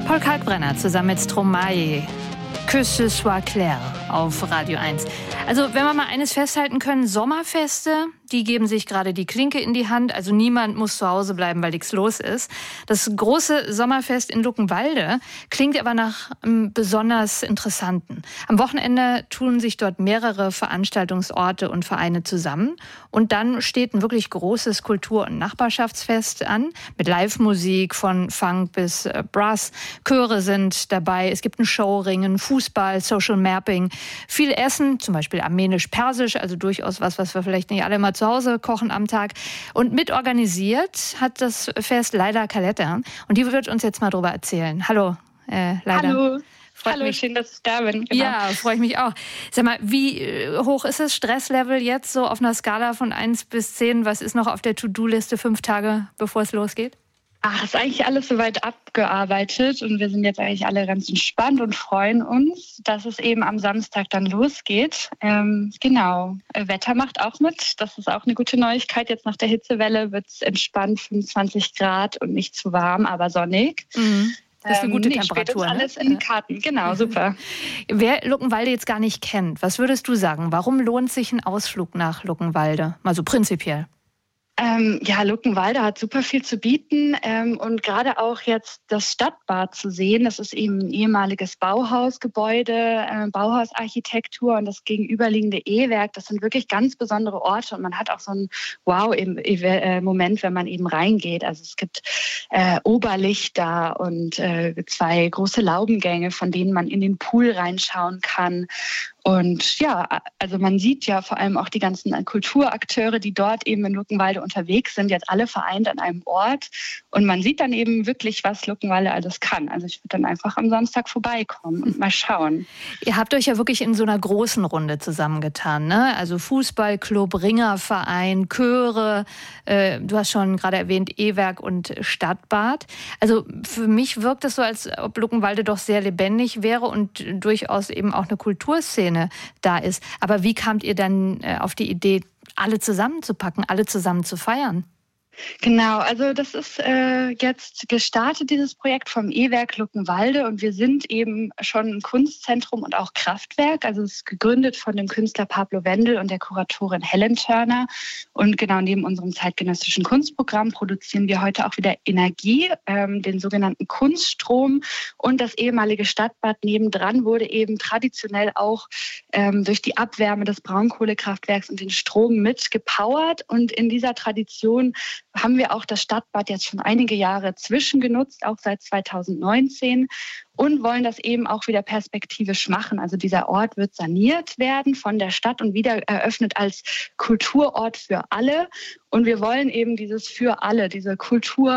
Paul Kalkbrenner zusammen mit Stromae. Que ce soit clair auf Radio 1. Also wenn wir mal eines festhalten können, Sommerfeste, die geben sich gerade die Klinke in die Hand. Also niemand muss zu Hause bleiben, weil nichts los ist. Das große Sommerfest in Luckenwalde klingt aber nach einem besonders interessanten. Am Wochenende tun sich dort mehrere Veranstaltungsorte und Vereine zusammen. Und dann steht ein wirklich großes Kultur- und Nachbarschaftsfest an. Mit Live-Musik von Funk bis Brass. Chöre sind dabei. Es gibt ein Showringen, Fußball, Social Mapping. Viel Essen, zum Beispiel armenisch-persisch. Also durchaus was wir vielleicht nicht alle mal zu Hause kochen am Tag. Und mitorganisiert hat das Fest Leila Kaletta. Und die wird uns jetzt mal drüber erzählen. Hallo, Leila. Hallo. Freut mich. Schön, dass ich da bin. Genau. Ja, freue ich mich auch. Sag mal, wie hoch ist das Stresslevel jetzt so auf einer Skala von 1 bis 10? Was ist noch auf der To-Do-Liste 5 Tage, bevor es losgeht? Ist eigentlich alles soweit abgearbeitet und wir sind jetzt eigentlich alle ganz entspannt und freuen uns, dass es eben am Samstag dann losgeht. Genau, Wetter macht auch mit. Das ist auch eine gute Neuigkeit. Jetzt nach der Hitzewelle wird es entspannt 25 Grad und nicht zu warm, aber sonnig. Mhm. Das ist eine gute Temperatur. Steht uns alles in den Karten. Genau, super. Wer Luckenwalde jetzt gar nicht kennt, was würdest du sagen? Warum lohnt sich ein Ausflug nach Luckenwalde? Mal so prinzipiell. Luckenwalde hat super viel zu bieten und gerade auch jetzt das Stadtbad zu sehen. Das ist eben ein ehemaliges Bauhausgebäude, Bauhausarchitektur und das gegenüberliegende E-Werk. Das sind wirklich ganz besondere Orte und man hat auch so einen Wow-Moment, wenn man eben reingegeht. Also es gibt Oberlichter und 2 große Laubengänge, von denen man in den Pool reinschauen kann. Und ja, also man sieht ja vor allem auch die ganzen Kulturakteure, die dort eben in Luckenwalde unterwegs sind, jetzt alle vereint an einem Ort. Und man sieht dann eben wirklich, was Luckenwalde alles kann. Also ich würde dann einfach am Samstag vorbeikommen und mal schauen. Ihr habt euch ja wirklich in so einer großen Runde zusammengetan, ne? Also Fußballclub, Ringerverein, Chöre, du hast schon gerade erwähnt, E-Werk und Stadtbad. Also für mich wirkt es so, als ob Luckenwalde doch sehr lebendig wäre und durchaus eben auch eine Kulturszene da ist. Aber wie kamt ihr dann auf die Idee, alle zusammenzupacken, alle zusammen zu feiern? Genau, also das ist jetzt gestartet, dieses Projekt vom E-Werk Luckenwalde und wir sind eben schon ein Kunstzentrum und auch Kraftwerk. Also es ist gegründet von dem Künstler Pablo Wendel und der Kuratorin Helen Turner. Und genau neben unserem zeitgenössischen Kunstprogramm produzieren wir heute auch wieder Energie, den sogenannten Kunststrom. Und das ehemalige Stadtbad nebendran wurde eben traditionell auch durch die Abwärme des Braunkohlekraftwerks und den Strom mit gepowert. Und in dieser Tradition haben wir auch das Stadtbad jetzt schon einige Jahre zwischengenutzt, auch seit 2019. Und wollen das eben auch wieder perspektivisch machen. Also dieser Ort wird saniert werden von der Stadt und wieder eröffnet als Kulturort für alle. Und wir wollen eben dieses für alle, diese Kultur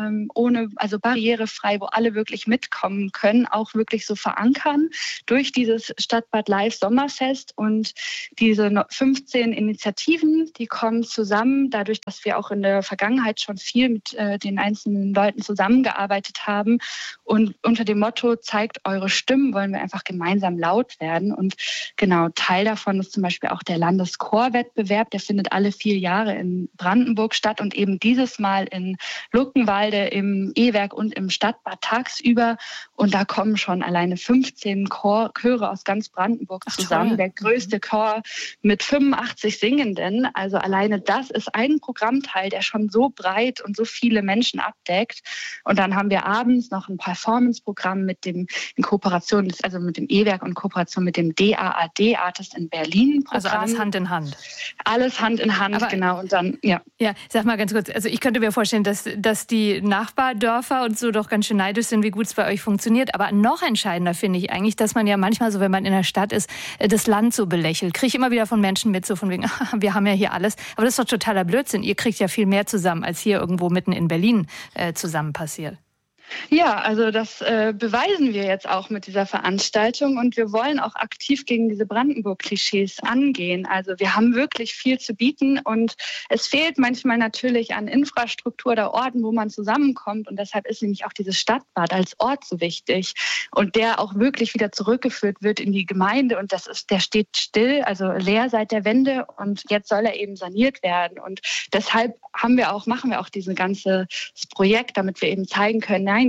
also barrierefrei, wo alle wirklich mitkommen können, auch wirklich so verankern durch dieses Stadtbad Live Sommerfest. Und diese 15 Initiativen, die kommen zusammen, dadurch, dass wir auch in der Vergangenheit schon viel mit den einzelnen Leuten zusammengearbeitet haben. Und unter dem Motto, zeigt eure Stimmen, wollen wir einfach gemeinsam laut werden. Und genau, Teil davon ist zum Beispiel auch der Landeschorwettbewerb. Der findet alle 4 Jahre in Brandenburg statt und eben dieses Mal in Luckenwalde im E-Werk und im Stadtbad tagsüber. Und da kommen schon alleine 15 Chöre aus ganz Brandenburg zusammen. Toll. Der größte Chor mit 85 Singenden. Also alleine das ist ein Programmteil, der schon so breit und so viele Menschen abdeckt. Und dann haben wir abends noch ein Performance-Programm in Kooperation, also mit dem E-Werk und Kooperation mit dem DAAD, Artist in Berlin Programm. Also alles Hand in Hand. Alles Hand in Hand, aber, genau. Und dann, ja. Ja, sag mal ganz kurz, also ich könnte mir vorstellen, dass die Nachbardörfer und so doch ganz schön neidisch sind, wie gut es bei euch funktioniert. Aber noch entscheidender finde ich eigentlich, dass man ja manchmal so, wenn man in der Stadt ist, das Land so belächelt. Kriege ich immer wieder von Menschen mit, so von wegen, wir haben ja hier alles. Aber das ist doch totaler Blödsinn. Ihr kriegt ja viel mehr zusammen, als hier irgendwo mitten in Berlin zusammen passiert. Ja, also das beweisen wir jetzt auch mit dieser Veranstaltung und wir wollen auch aktiv gegen diese Brandenburg-Klischees angehen. Also wir haben wirklich viel zu bieten und es fehlt manchmal natürlich an Infrastruktur oder Orten, wo man zusammenkommt und deshalb ist nämlich auch dieses Stadtbad als Ort so wichtig und der auch wirklich wieder zurückgeführt wird in die Gemeinde und der steht still, also leer seit der Wende und jetzt soll er eben saniert werden und deshalb machen wir auch dieses ganze Projekt, damit wir eben zeigen können, nein,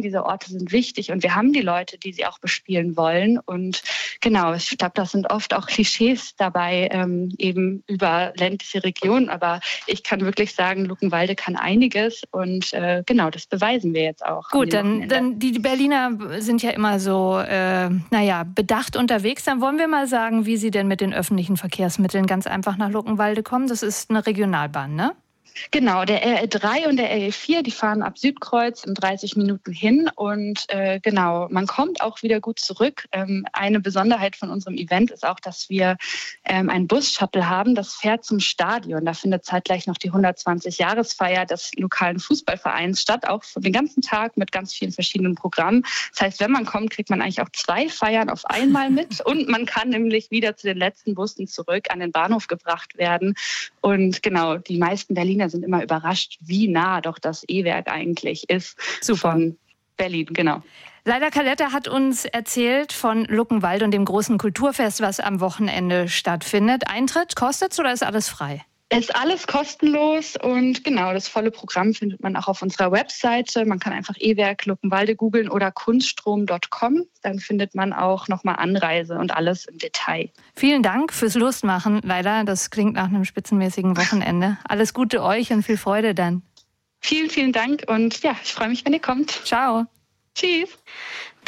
diese Orte sind wichtig und wir haben die Leute, die sie auch bespielen wollen. Und genau, ich glaube, das sind oft auch Klischees dabei, eben über ländliche Regionen. Aber ich kann wirklich sagen, Luckenwalde kann einiges und genau, das beweisen wir jetzt auch. Gut, dann die Berliner sind ja immer so, bedacht unterwegs. Dann wollen wir mal sagen, wie sie denn mit den öffentlichen Verkehrsmitteln ganz einfach nach Luckenwalde kommen. Das ist eine Regionalbahn, ne? Genau, der RE3 und der RE4, die fahren ab Südkreuz in 30 Minuten hin und genau, man kommt auch wieder gut zurück. Eine Besonderheit von unserem Event ist auch, dass wir einen Bus-Shuttle haben, das fährt zum Stadion. Da findet zeitgleich noch die 120-Jahresfeier des lokalen Fußballvereins statt, auch den ganzen Tag mit ganz vielen verschiedenen Programmen. Das heißt, wenn man kommt, kriegt man eigentlich auch 2 Feiern auf einmal mit und man kann nämlich wieder zu den letzten Bussen zurück an den Bahnhof gebracht werden. Und genau, die meisten Berliner sind immer überrascht, wie nah doch das E-Werk eigentlich ist. Super. Von Berlin, genau. Leila Kaletta hat uns erzählt von Luckenwalde und dem großen Kulturfest, was am Wochenende stattfindet. Eintritt kostet's oder ist alles frei? Ist alles kostenlos und genau, das volle Programm findet man auch auf unserer Webseite. Man kann einfach E-Werk Luckenwalde googeln oder kunststrom.com. Dann findet man auch nochmal Anreise und alles im Detail. Vielen Dank fürs Lustmachen, Leila. Das klingt nach einem spitzenmäßigen Wochenende. Alles Gute euch und viel Freude dann. Vielen, vielen Dank und ja, ich freue mich, wenn ihr kommt. Ciao. Tschüss.